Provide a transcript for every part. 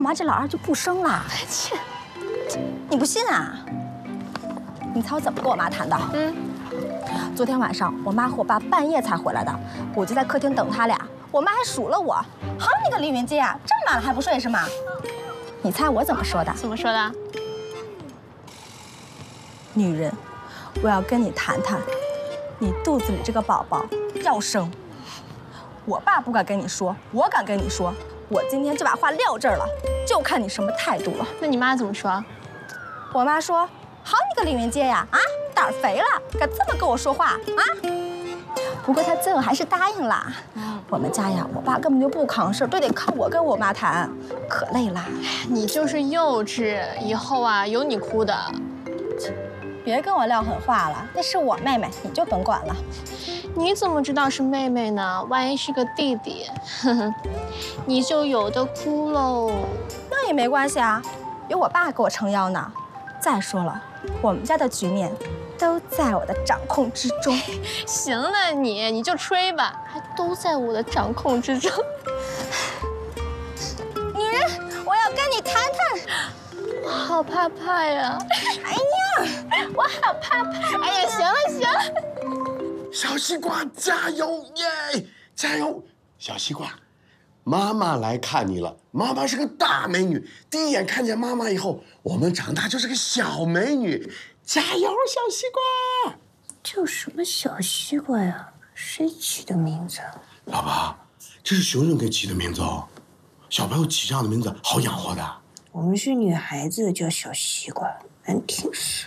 妈这老二就不生了。切，你不信啊？你猜我怎么跟我妈谈的？昨天晚上我妈和我爸半夜才回来的，我就在客厅等他俩。我妈还数了我，好你个李云基啊，这么晚了还不睡是吗？你猜我怎么说的？ 怎么说的？ 女人，我要跟你谈谈，你肚子里这个宝宝要生。我爸不敢跟你说，我敢跟你说。我今天就把话撂这儿了，就看你什么态度了。 那你妈怎么说？ 我妈说：“好你个李云街呀，啊，胆儿肥了，敢这么跟我说话啊？”不过她最后还是答应了。我们家呀，我爸根本就不扛事儿，都得靠我跟我妈谈，可累了。 你就是幼稚，以后啊有你哭的。 别跟我撂狠话了，那是我妹妹，你就甭管了。 你怎么知道是妹妹呢？万一是个弟弟，你就有的哭喽。 那也没关系啊，有我爸给我撑腰呢。再说了，我们家的局面都在我的掌控之中。 行了你就吹吧，还都在我的掌控之中。 女人，我要跟你谈谈。 我好怕怕呀！ 哎呀，我好怕怕！ 哎呀，行了。 小西瓜，加油耶！加油，小西瓜，妈妈来看你了。妈妈是个大美女，第一眼看见妈妈以后，我们长大就是个小美女。加油，小西瓜！ 叫什么小西瓜呀？谁起的名字？ 老婆，这是熊熊给起的名字哦。小朋友起这样的名字好养活的。 我们是女孩子，叫小西瓜，难听死。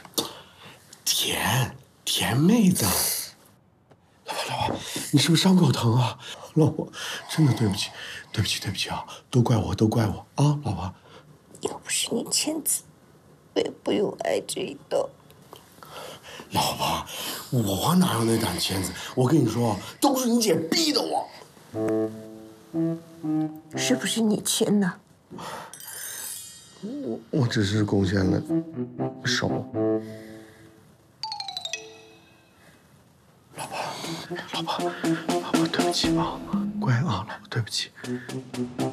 甜妹子。老婆，你是不是伤口疼啊？老婆，真的对不起啊！都怪我啊，老婆。 要不是你签字，我也不用挨这一刀。 老婆，我哪有那胆签字？我跟你说，都是你姐逼的我。 是不是你签的？ 我只是贡献了手。老婆，对不起啊，乖啊，老婆，对不起。